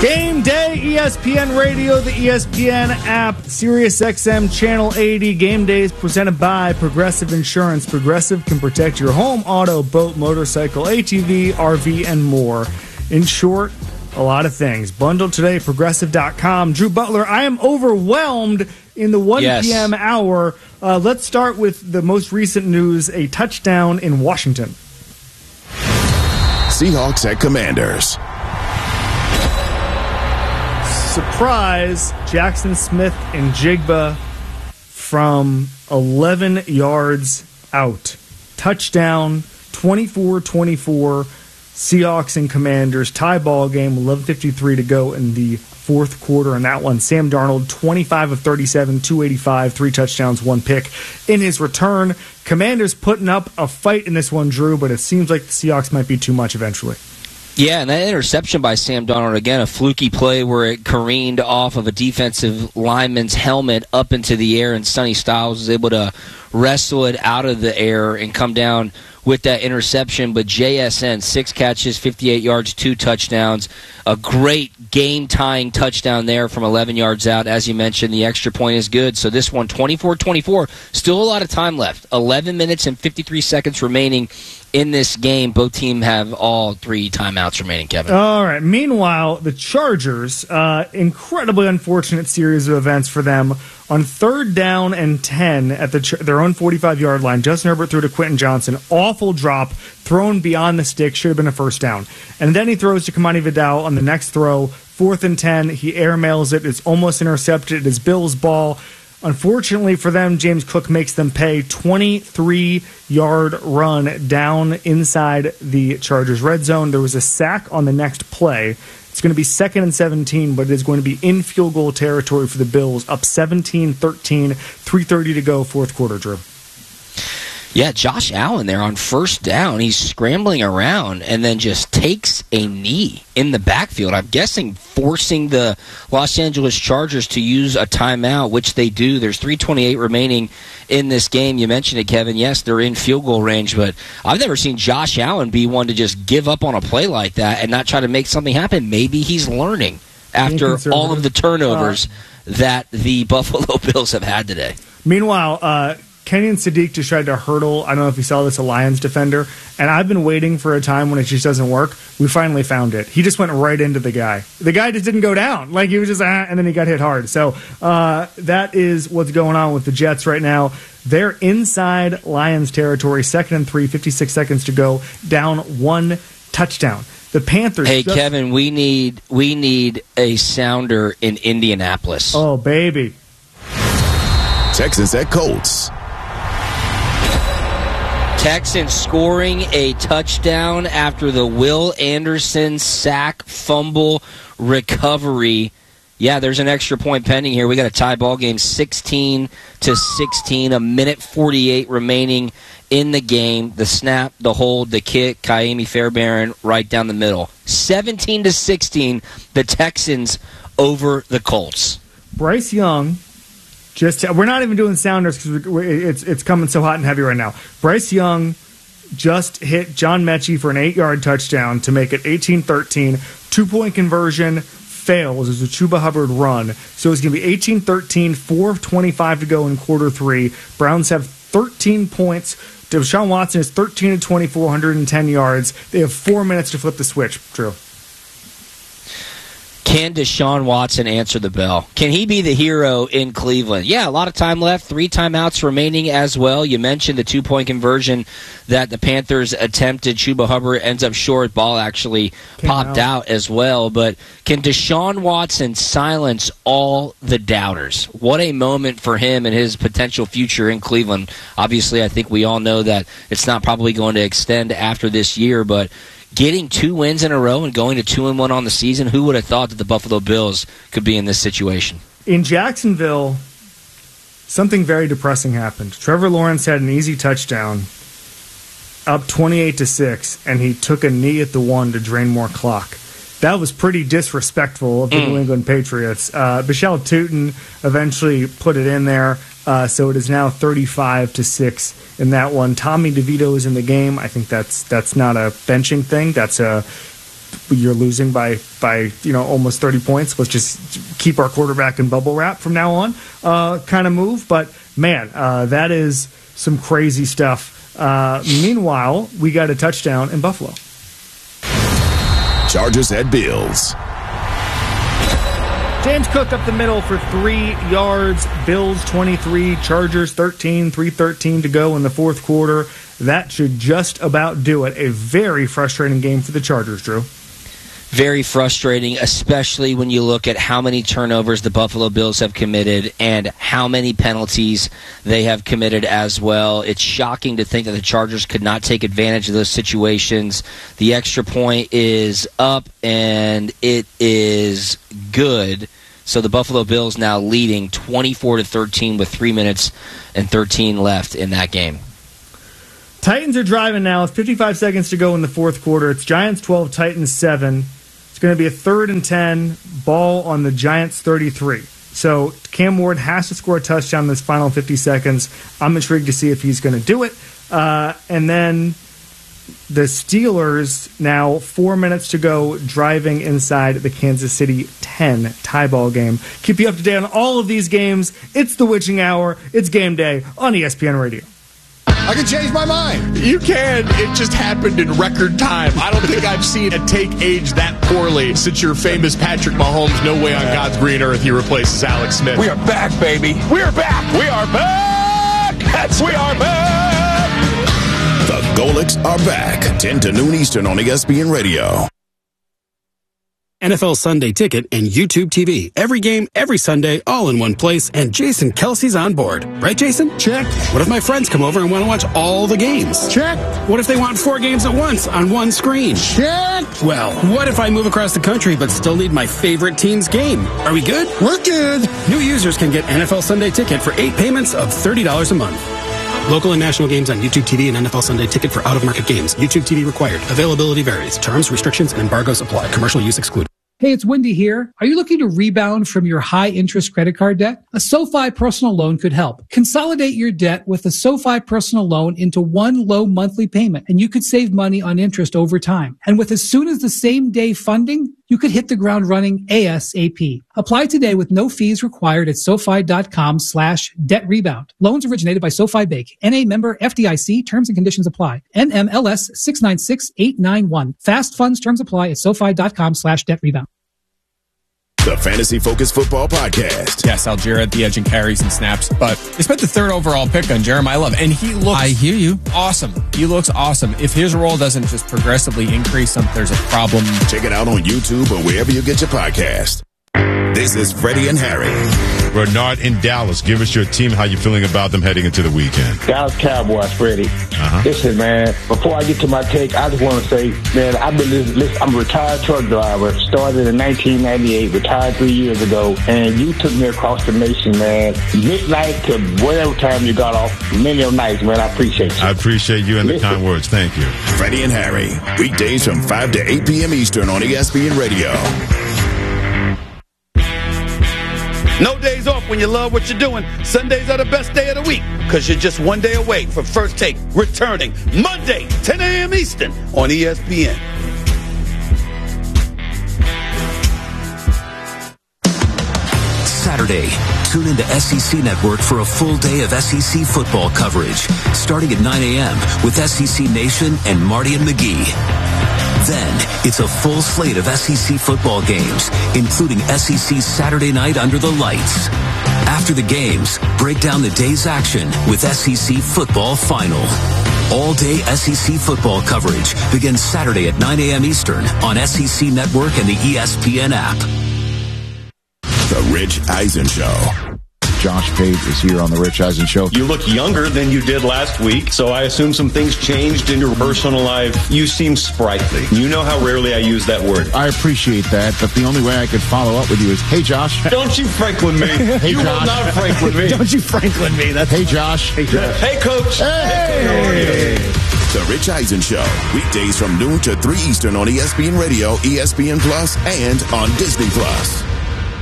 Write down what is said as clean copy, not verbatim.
Game day, ESPN Radio, the ESPN app, SiriusXM Channel 80. Game day is presented by Progressive Insurance. Progressive can protect your home, auto, boat, motorcycle, ATV, RV, and more. In short, a lot of things. Bundle today, Progressive.com. Drew Butler, I am overwhelmed in the 1 p.m. hour. Let's start with the most recent news, a touchdown in Washington. Seahawks at Commanders. Surprise, Jackson Smith and Jigba from 11 yards out. Touchdown, 24-24. Seahawks and Commanders tie ball game, 11:53 to go in the fourth quarter. And that one, Sam Darnold, 25 of 37, 285, 3 touchdowns, 1 pick in his return. Commanders putting up a fight in this one, Drew, but it seems like the Seahawks might be too much eventually. Yeah, and that interception by Sam Darnold, again, a fluky play where it careened off of a defensive lineman's helmet up into the air, and Sonny Styles was able to wrestle it out of the air and come down with that interception. But JSN, 6 catches, 58 yards, 2 touchdowns. A great game-tying touchdown there from 11 yards out. As you mentioned, the extra point is good. So this one, 24-24, still a lot of time left. 11 minutes and 53 seconds remaining in this game. Both teams have all 3 timeouts remaining, Kevin. All right. Meanwhile, the Chargers, incredibly unfortunate series of events for them. On 3rd down and 10 at their own 45-yard line, Justin Herbert threw to Quentin Johnson. Awful drop, thrown beyond the stick, should have been a first down. And then he throws to Kamani Vidal on the next throw, 4th and 10. He airmails it. It's almost intercepted. It is Bill's ball. Unfortunately for them, James Cook makes them pay. 23-yard run down inside the Chargers red zone. There was a sack on the next play. It's going to be 2nd and 17, but it is going to be in field goal territory for the Bills, up 17-13, 3:30 to go, fourth quarter, Drew. Yeah, Josh Allen there on 1st down. He's scrambling around and then just takes a knee in the backfield. I'm guessing forcing the Los Angeles Chargers to use a timeout, which they do. There's 3:28 remaining in this game. You mentioned it, Kevin. Yes, they're in field goal range, but I've never seen Josh Allen be one to just give up on a play like that and not try to make something happen. Maybe he's learning after all of the turnovers that the Buffalo Bills have had today. Meanwhile, Kenyon Sadiq just tried to hurdle, I don't know if you saw this, a Lions defender, and I've been waiting for a time when it just doesn't work. We finally found it. He just went right into the guy. The guy just didn't go down. Like, he was just, and then he got hit hard. So that is what's going on with the Jets right now. They're inside Lions territory, 2nd and 3, 56 seconds to go, down 1 touchdown. The Panthers. Hey, Kevin, we need a sounder in Indianapolis. Oh, baby. Texans at Colts. Texans scoring a touchdown after the Will Anderson sack, fumble, recovery. Yeah, there's an extra point pending here. We got a tie ball game, 16-16, a minute 48 remaining in the game. The snap, the hold, the kick, Kaimi Fairbairn right down the middle. 17-16, the Texans over the Colts. Bryce Young. We're not even doing sounders because it's coming so hot and heavy right now. Bryce Young just hit John Mechie for an 8-yard touchdown to make it 18-13. 2-point conversion fails as a Chuba Hubbard run. So it's going to be 18-13, 4:25 to go in quarter 3. Browns have 13 points. Deshaun Watson is 13-24, 110 yards. They have 4 minutes to flip the switch, Drew. Can Deshaun Watson answer the bell? Can he be the hero in Cleveland? Yeah, a lot of time left. 3 timeouts remaining as well. You mentioned the 2-point conversion that the Panthers attempted. Chuba Hubbard ends up short. Ball actually popped out as well. But can Deshaun Watson silence all the doubters? What a moment for him and his potential future in Cleveland. Obviously, I think we all know that it's not probably going to extend after this year, but getting 2 wins in a row and going to 2-1 on the season, who would have thought that the Buffalo Bills could be in this situation? In Jacksonville, something very depressing happened. Trevor Lawrence had an easy touchdown, up 28-6, and he took a knee at the 1 to drain more clock. That was pretty disrespectful of the New England Patriots. Bichelle Tootin eventually put it in there, so it is now 35-6 in that one. Tommy DeVito is in the game. I think that's not a benching thing. That's you're losing by almost 30 points. Let's just keep our quarterback in bubble wrap from now on kind of move. But, man, that is some crazy stuff. Meanwhile, we got a touchdown in Buffalo. Chargers at Bills. James Cook up the middle for 3 yards. Bills 23, Chargers 13, 3:13 to go in the fourth quarter. That should just about do it. A very frustrating game for the Chargers, Drew. Very frustrating, especially when you look at how many turnovers the Buffalo Bills have committed and how many penalties they have committed as well. It's shocking to think that the Chargers could not take advantage of those situations. The extra point is up, and it is good. So the Buffalo Bills now leading 24-13 with 3 minutes and 13 left in that game. Titans are driving now. 55 seconds to go in the fourth quarter. It's Giants 12, Titans 7. It's going to be a 3rd and 10, ball on the Giants 33. So Cam Ward has to score a touchdown in this final 50 seconds. I'm intrigued to see if he's going to do it. And then the Steelers, now 4 minutes to go, driving inside the Kansas City 10 tie ball game. Keep you up to date on all of these games. It's the Witching Hour. It's game day on ESPN Radio. I can change my mind. You can. It just happened in record time. I don't think I've seen a take age that poorly since your famous Patrick Mahomes, no way on God's green earth he replaces Alex Smith. We are back, baby. We are back. We are back. We are back. The Golics are back. 10 to noon Eastern on ESPN Radio. NFL Sunday Ticket and YouTube TV. Every game, every Sunday, all in one place, and Jason Kelsey's on board. Right, Jason? Check. What if my friends come over and want to watch all the games? Check. What if they want 4 games at once on one screen? Check. Well, what if I move across the country but still need my favorite team's game? Are we good? We're good. New users can get NFL Sunday Ticket for 8 payments of $30 a month. Local and national games on YouTube TV and NFL Sunday Ticket for out-of-market games. YouTube TV required. Availability varies. Terms, restrictions, and embargoes apply. Commercial use excluded. Hey, it's Wendy here. Are you looking to rebound from your high-interest credit card debt? A SoFi personal loan could help. Consolidate your debt with a SoFi personal loan into one low monthly payment, and you could save money on interest over time. And with as soon as the same day funding, you could hit the ground running ASAP. Apply today with no fees required at SoFi.com/debt rebound. Loans originated by SoFi Bank. NA member FDIC. Terms and conditions apply. NMLS 696891. Fast funds terms apply at SoFi.com/debt rebound. The Fantasy Focus Football Podcast. Yes, Algier at the edge and carries and snaps, but they spent the 3rd overall pick on Jeremiah Love, and he looks... I hear you. Awesome. He looks awesome. If his role doesn't just progressively increase, there's a problem. Check it out on YouTube or wherever you get your podcast. This is Freddie and Harry. Bernard in Dallas. Give us your team. How you feeling about them heading into the weekend? Dallas Cowboys, Freddie. Listen, man, before I get to my take, I just want to say, man, I've been listening. I'm a retired truck driver. Started in 1998, retired 3 years ago, and you took me across the nation, man. Midnight to whatever time you got off. Many of nights, man. I appreciate you. I appreciate you and the kind words. Thank you. Freddie and Harry. Weekdays from 5 to 8 p.m. Eastern on ESPN Radio. No days off when you love what you're doing. Sundays are the best day of the week because you're just one day away from First Take returning Monday, 10 a.m. Eastern on ESPN. Saturday, tune into SEC Network for a full day of SEC football coverage, starting at 9 a.m. with SEC Nation and Marty and McGee. Then, it's a full slate of SEC football games, including SEC Saturday Night Under the Lights. After the games, break down the day's action with SEC Football Final. All-day SEC football coverage begins Saturday at 9 a.m. Eastern on SEC Network and the ESPN app. The Rich Eisen Show. Josh Page is here on the Rich Eisen Show. You look younger than you did last week, so I assume some things changed in your personal life. You seem sprightly. You know how rarely I use that word. I appreciate that, but the only way I could follow up with you is, hey, Josh. Don't you Franklin me. Hey, you Josh. will not Franklin me. Don't you Franklin me. That's hey, Josh. Hey, Josh. Hey, Coach. Hey. The Rich Eisen Show. Weekdays from noon to 3 Eastern on ESPN Radio, ESPN Plus, and on Disney Plus.